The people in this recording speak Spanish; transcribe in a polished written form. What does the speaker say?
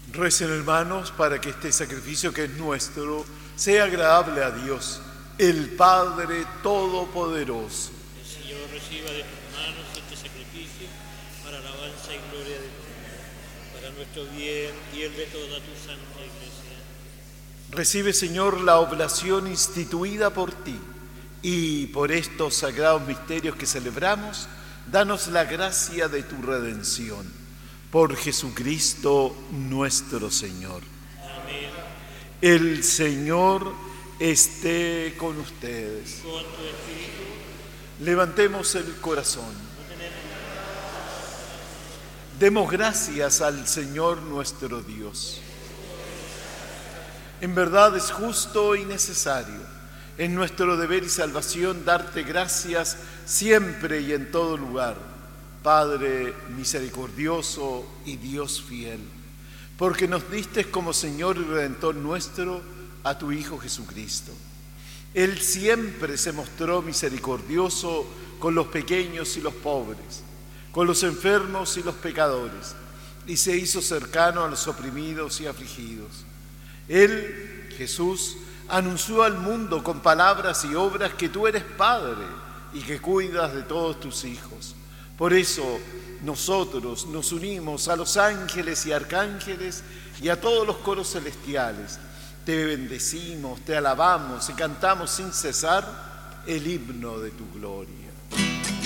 Recen, hermanos, para que este sacrificio que es nuestro sea agradable a Dios, el Padre Todopoderoso. El Señor reciba de tus manos este sacrificio para alabanza y gloria de tu nombre, para nuestro bien y el de toda tu santa Iglesia. Recibe, Señor, la oblación instituida por ti y por estos sagrados misterios que celebramos, danos la gracia de tu redención. Por Jesucristo nuestro Señor. Amén. El Señor esté con ustedes. Con tu espíritu. Levantemos el corazón. Demos gracias al Señor nuestro Dios. En verdad es justo y necesario, es nuestro deber y salvación darte gracias siempre y en todo lugar, Padre misericordioso y Dios fiel, porque nos diste como Señor y Redentor nuestro a tu Hijo Jesucristo. Él siempre se mostró misericordioso con los pequeños y los pobres, con los enfermos y los pecadores, y se hizo cercano a los oprimidos y afligidos. Él, Jesús, anunció al mundo con palabras y obras que tú eres Padre y que cuidas de todos tus hijos. Por eso nosotros nos unimos a los ángeles y arcángeles y a todos los coros celestiales. Te bendecimos, te alabamos y cantamos sin cesar el himno de tu gloria.